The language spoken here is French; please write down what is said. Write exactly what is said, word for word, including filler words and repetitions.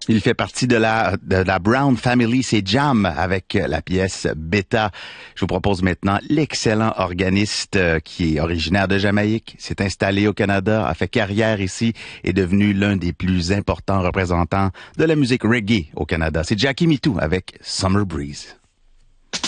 Il fait partie de la, de la Brown Family, c'est Jam avec la pièce Beta. Je vous propose maintenant l'excellent organiste euh, qui est originaire de Jamaïque, s'est installé au Canada, a fait carrière ici, est devenu l'un des plus importants représentants de la musique reggae au Canada. C'est Jackie Mitou avec Summer Breeze.